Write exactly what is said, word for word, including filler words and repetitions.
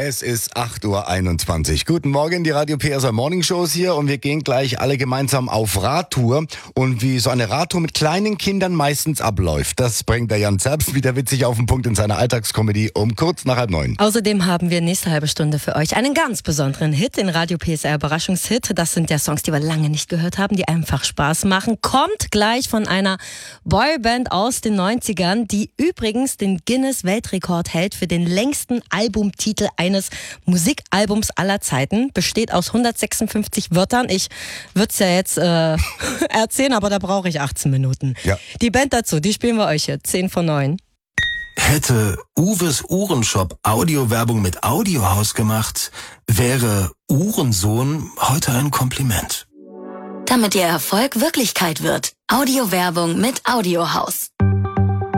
Es ist acht Uhr einundzwanzig. Guten Morgen, die Radio P S A Morning Shows hier und wir gehen gleich alle gemeinsam auf Radtour. Und wie so eine Radtour mit kleinen Kindern meistens abläuft, das bringt der Jan Zerbst wieder witzig auf den Punkt in seiner Alltagskomödie um kurz nach halb neun. Außerdem haben wir nächste halbe Stunde für euch einen ganz besonderen Hit, den Radio P S R Überraschungshit. Das sind ja Songs, die wir lange nicht gehört haben, die einfach Spaß machen. Kommt gleich von einer Boyband aus den neunzigern, die übrigens den Guinness-Weltrekord hält für den längsten Albumtitel eines Musikalbums aller Zeiten. Besteht aus hundertsechsundfünfzig Wörtern. Ich würde es ja jetzt äh, erzählen, aber da brauche ich achtzehn Minuten. Ja. Die Band dazu, die spielen wir euch jetzt. zehn vor neun. Hätte Uwes Uhrenshop Audiowerbung mit Audiohaus gemacht, wäre Uhrensohn heute ein Kompliment. Damit Ihr Erfolg Wirklichkeit wird. Audiowerbung mit Audiohaus.